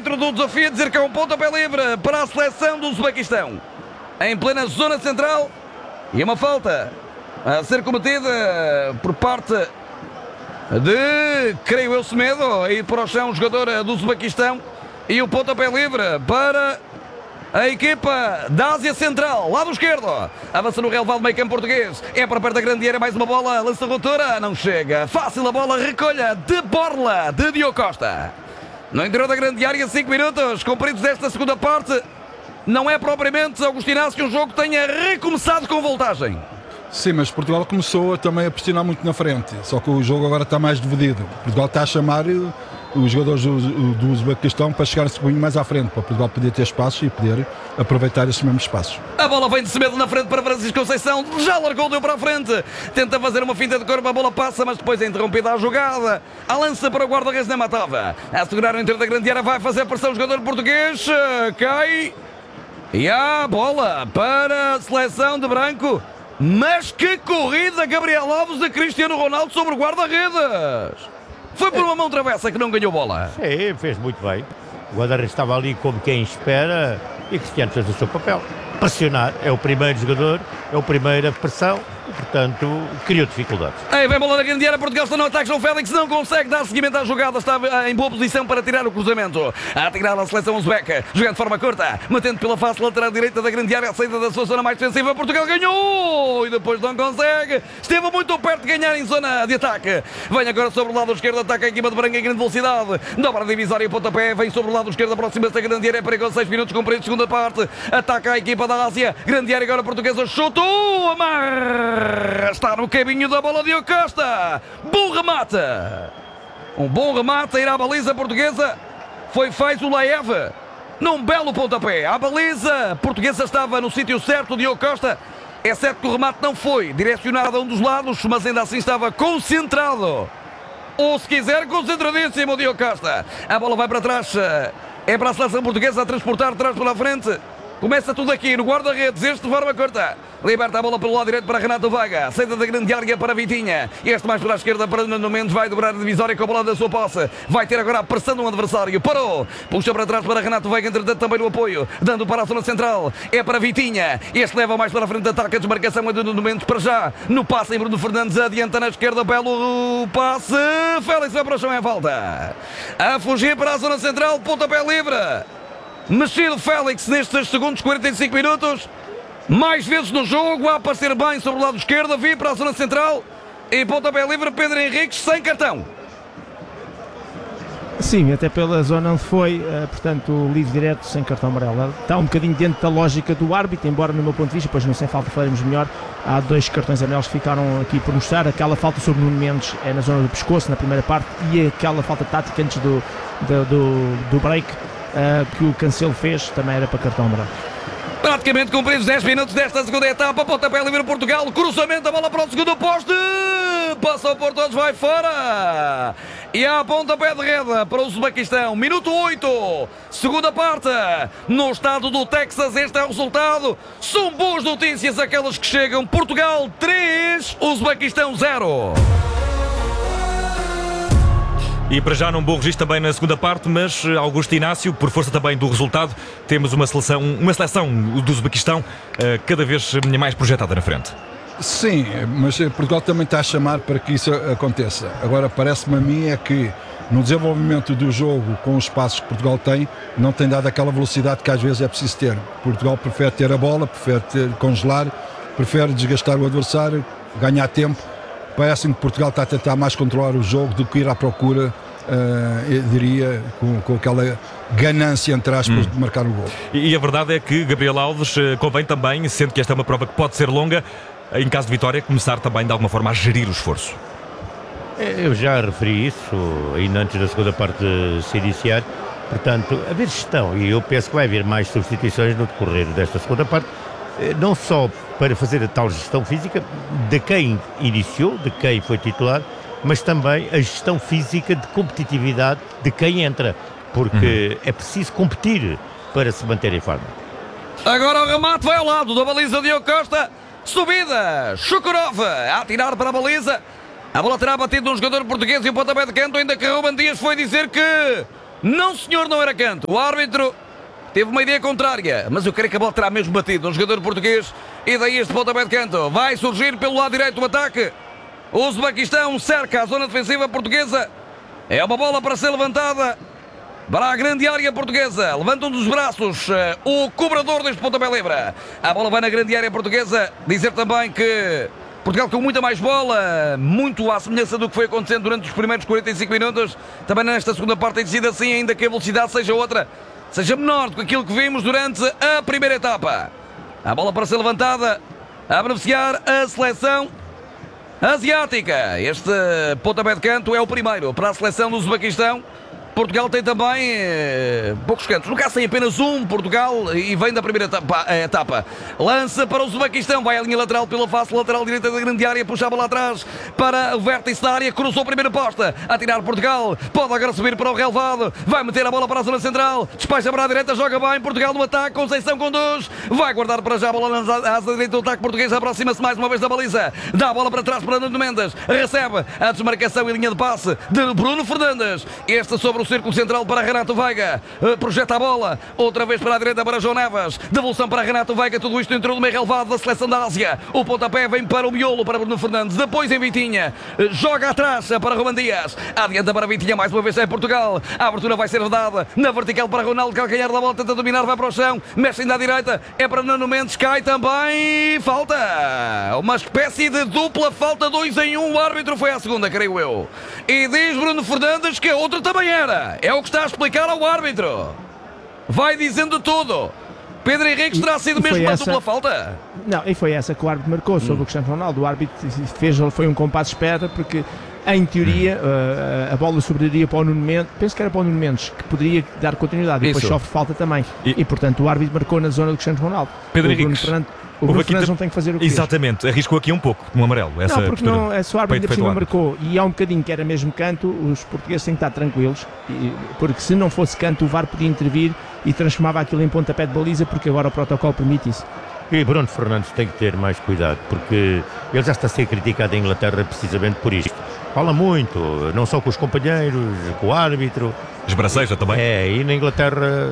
centro do desafio, a dizer que é um pontapé livre para a seleção do Uzbequistão. Em plena zona central. E uma falta a ser cometida por parte de, creio eu, Semedo. A ir para o chão o jogador do Uzbequistão. E o pontapé livre para a equipa da Ásia Central, lado esquerdo. Avança no relevado meio campo português. É para perto da grande área, mais uma bola. Lança ruptura, não chega. Fácil a bola, recolha de borla de Diogo Costa. No interior da grande área, 5 minutos cumpridos desta segunda parte. Não é propriamente, Augusto Inácio, que o jogo tenha recomeçado com voltagem. Sim, mas Portugal começou também a pressionar muito na frente. Só que o jogo agora está mais dividido. Portugal está a chamar os jogadores do Uzbequistão para chegar-se um pouquinho mais à frente, para Portugal poder ter espaços e poder aproveitar esses mesmos espaços. A bola vem de Semedo na frente para Francisco Conceição, já largou, deu para a frente, tenta fazer uma finta de corpo, a bola passa, mas depois é interrompida a jogada. A lança para o guarda-redes na Matava, a segurar o interior da grande área, vai fazer pressão o jogador português, cai, e a bola para a seleção de branco. Mas que corrida, Gabriel Alves de Cristiano Ronaldo sobre o guarda-redes. Foi por uma mão travessa que não ganhou bola. Sim, fez muito bem. O guarda-redes estava ali como quem espera e Cristiano fez o seu papel. Pressionar, é o primeiro jogador, é a primeira pressão e, portanto, criou dificuldades. Aí vem bola na grande área, Portugal está no ataque, João Félix não consegue dar seguimento à jogada, está em boa posição para tirar o cruzamento. A tirar a seleção uzbeca, jogando de forma curta, matendo pela face lateral direita da grande área, a saída da sua zona mais defensiva, Portugal ganhou e depois não consegue. Esteve muito perto de ganhar em zona de ataque. Vem agora sobre o lado esquerdo, ataca a equipa de Braga em grande velocidade. Dobra a divisória e o pontapé, vem sobre o lado esquerdo, aproxima-se da grande área, perigoso, 6 minutos cumpridos, segunda parte. Ataca a equipa da Ásia, grande área agora portuguesa, chutou, amarra, está no caminho da bola de Diogo Costa. Bom remate. Um bom remate a ir à baliza portuguesa. Foi feito o Laev num belo pontapé. A baliza portuguesa estava no sítio certo, Diogo Costa. É certo que o remate não foi direcionado a um dos lados, mas ainda assim estava concentrado. Ou se quiser, concentradíssimo o Diogo Costa. A bola vai para trás. É para a seleção portuguesa a transportar de trás para a frente. Começa tudo aqui no guarda-redes, este de forma curta. Liberta a bola pelo lado direito para Renato Veiga. Saída da grande área para Vitinha. Este mais para a esquerda para Nuno Mendes. Vai dobrar a divisória com a bola da sua posse. Vai ter agora a pressão do adversário. Parou. Puxa para trás para Renato Veiga. Entretanto também no apoio. Dando para a zona central. É para Vitinha. Este leva mais para a frente. Ataca a desmarcação. É do Nuno Mendes para já. No passe em Bruno Fernandes. Adianta na esquerda. Belo passe. Félix vai para o chão. É falta. A fugir para a zona central. Pontapé livre. Mexido Félix nestes segundos 45 minutos. Mais vezes no jogo, a aparecer bem sobre o lado esquerdo, vir para a zona central e pontapé livre. Pedro Henriques sem cartão. Sim, até pela zona onde foi, portanto, livre direto, sem cartão amarelo. Está um bocadinho dentro da lógica do árbitro, embora no meu ponto de vista, depois não sem falta falaremos melhor, há 2 cartões amarelos que ficaram aqui por mostrar. Aquela falta sobre Nuno Mendes é na zona do pescoço, na primeira parte, e aquela falta tática antes do break que o Cancelo fez, também era para cartão amarelo. Praticamente cumpridos 10 minutos desta segunda etapa. Pontapé livre Portugal. Cruzamento, a bola para o segundo poste. Passou por todos, vai fora. E há pontapé de rede para o Uzbequistão. Minuto 8. Segunda parte. No estado do Texas, este é o resultado. São boas notícias aquelas que chegam. Portugal 3, Uzbequistão 0. E para já num bom registro também na segunda parte, mas Augusto Inácio, por força também do resultado, temos uma seleção do Uzbequistão cada vez mais projetada na frente. Sim, mas Portugal também está a chamar para que isso aconteça. Agora parece-me a mim é que no desenvolvimento do jogo, com os passos que Portugal tem, não tem dado aquela velocidade que às vezes é preciso ter. Portugal prefere ter a bola, prefere congelar, prefere desgastar o adversário, ganhar tempo. Parece-me que Portugal está a tentar mais controlar o jogo do que ir à procura, eu diria, com aquela ganância, entre aspas, de marcar o gol. E a verdade é que Gabriel Alves convém também, sendo que esta é uma prova que pode ser longa, em caso de vitória, começar também de alguma forma a gerir o esforço. Eu já referi isso ainda antes da segunda parte se iniciar. Portanto, haver gestão, e eu penso que vai haver mais substituições no decorrer desta segunda parte, não só para fazer a tal gestão física de quem iniciou, de quem foi titular, mas também a gestão física de competitividade de quem entra, porque é preciso competir para se manter em forma. Agora o remate vai ao lado da baliza de Diogo Costa. Subida, Shukurov a atirar para a baliza. A bola terá batido num jogador português e o pontapé de canto, ainda que Ruben Dias foi dizer que Não senhor, não era canto. O árbitro teve uma ideia contrária, mas eu creio que a bola terá mesmo batido no jogador português. E daí este pontapé de canto. Vai surgir pelo lado direito o ataque. O Uzbequistão cerca a zona defensiva portuguesa. É uma bola para ser levantada para a grande área portuguesa. Levanta um dos braços o cobrador deste pontapé livre. A bola vai na grande área portuguesa. Dizer também que Portugal com muita mais bola, muito à semelhança do que foi acontecendo durante os primeiros 45 minutos. Também nesta segunda parte tem sido assim, ainda que a velocidade seja outra, seja menor do que aquilo que vimos durante a primeira etapa. A bola para ser levantada, a beneficiar a seleção asiática. Este pontapé de canto é o primeiro para a seleção do Uzbequistão. Portugal tem também poucos cantos. No caso tem apenas um, Portugal, e vem da primeira etapa. Lança para o Uzbequistão, vai à linha lateral pela face lateral direita da grande área, puxa a bola atrás para o vértice da área, cruzou a primeira posta, a tirar Portugal, pode agora subir para o relevado, vai meter a bola para a zona central, despeja para a direita, joga bem, Portugal no ataque, Conceição conduz, vai guardar para já a bola na asa direita do ataque português, aproxima-se mais uma vez da baliza, dá a bola para trás para Nuno Mendes, recebe a desmarcação e linha de passe de Bruno Fernandes, este sobre o círculo central para Renato Veiga, projeta a bola, outra vez para a direita para João Neves, devolução para Renato Veiga, tudo isto entrou no meio relevado da seleção da Ásia, o pontapé vem para o miolo para Bruno Fernandes, depois em Vitinha, joga atrás para Ruben Dias, adianta para Vitinha, mais uma vez é Portugal, a abertura vai ser dada na vertical para Ronaldo, calcanhar da bola, tenta dominar, vai para o chão, mexe ainda à direita, é para Nuno Mendes, cai também, falta, uma espécie de dupla falta, 2 em 1, o árbitro foi à segunda, creio eu, e diz Bruno Fernandes que a outra também era. É o que está a explicar ao árbitro. Vai dizendo tudo. Pedro Henriques terá sido mesmo uma dupla falta? Não, e foi essa que o árbitro marcou sobre o Cristiano Ronaldo. O árbitro foi um compasso de espera porque, em teoria, a bola sobraria para o Nuno Mendes. Penso que era para o Nuno Mendes, que poderia dar continuidade. E depois sofre falta também. E, portanto, o árbitro marcou na zona do Cristiano Ronaldo. Pedro Henriques. O Bruno Fernandes não tem que fazer o que exatamente, fez. Arriscou aqui um pouco no amarelo. Não, porque não, é só o árbitro que marcou. E há um bocadinho que era mesmo canto, os portugueses têm que estar tranquilos, porque se não fosse canto, o VAR podia intervir e transformava aquilo em pontapé de baliza, porque agora o protocolo permite isso. E Bruno Fernandes tem que ter mais cuidado, porque ele já está a ser criticado em Inglaterra precisamente por isto. Fala muito, não só com os companheiros, com o árbitro. Esbraceja também. E na Inglaterra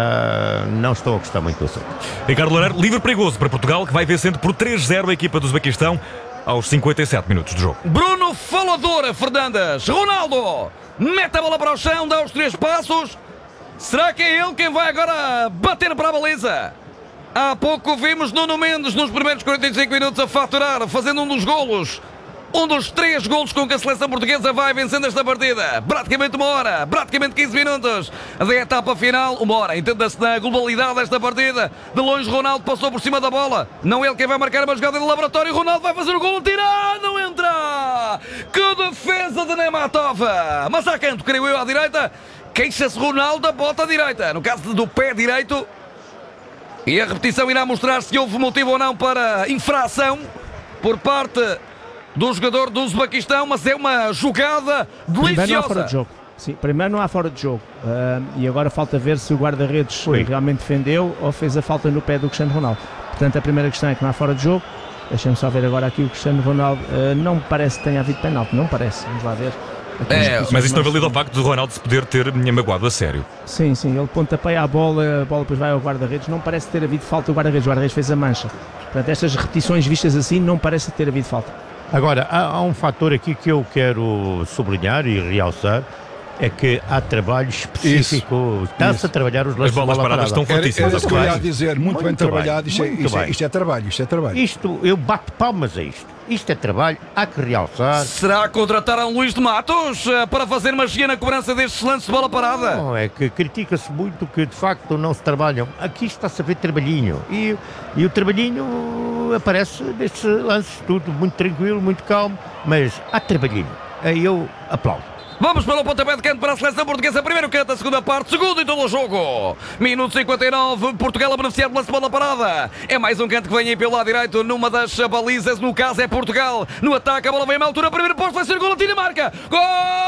já não estão a gostar muito do assunto. Ricardo Loureiro, livre perigoso para Portugal, que vai vencendo por 3-0 a equipa do Uzbequistão aos 57 minutos de jogo. Bruno Faladora Fernandes, Ronaldo, mete a bola para o chão, dá os 3 passos. Será que é ele quem vai agora bater para a baliza? Há pouco vimos Nuno Mendes nos primeiros 45 minutos a faturar, fazendo um dos golos. Um dos 3 golos com que a seleção portuguesa vai vencendo esta partida. Praticamente 1 hora, praticamente 15 minutos da etapa final. 1 hora, entenda-se na globalidade desta partida. De longe Ronaldo passou por cima da bola. Não é ele quem vai marcar uma jogada de laboratório. Ronaldo vai fazer o golo, tira, não entra. Que defesa de Nematova. Mas há canto, creio eu, à direita. Queixa-se Ronaldo da bota direita. No caso do pé direito. E a repetição irá mostrar se houve motivo ou não para infração por parte do jogador do Uzbequistão, mas é uma jogada deliciosa. Primeiro não há fora de jogo. Sim, primeiro não há fora de jogo. E agora falta ver se o guarda-redes realmente defendeu ou fez a falta no pé do Cristiano Ronaldo. Portanto, a primeira questão é que não há fora de jogo. Deixem-me só ver agora aqui o Cristiano Ronaldo. Não me parece que tenha havido penalti, não parece. Vamos lá ver. Mas isso não valida o facto de Ronaldo se poder ter magoado a sério. Sim, ele pontapeia a bola depois vai ao guarda-redes. Não parece ter havido falta do guarda-redes. O guarda-redes fez a mancha. Portanto, estas repetições vistas assim não parece ter havido falta. Agora, há um fator aqui que eu quero sublinhar e realçar, é que há trabalho específico. Está-se a trabalhar os lances de bola paradas estão fortíssimas. Era isso que eu ia dizer, muito bem trabalhado. Isto é trabalho, isto é trabalho. Isto, eu bato palmas a isto. Isto é trabalho, há que realçar. Será contratar a Luís de Matos para fazer magia na cobrança destes lances de bola parada? Não, é que critica-se muito que de facto não se trabalham. Aqui está-se a ver trabalhinho. E o trabalhinho aparece nestes lances, tudo muito tranquilo, muito calmo, mas há trabalhinho. Aí eu aplaudo. Vamos para o pontapé de canto para a seleção portuguesa. Primeiro canto, a segunda parte, segundo em todo o jogo. Minuto 59, Portugal a beneficiar de lance de bola parada. É mais um canto que vem aí pelo lado direito, numa das balizas, no caso é Portugal. No ataque, a bola vem à altura, primeiro posto, vai ser gol, a Dinamarca. Gol!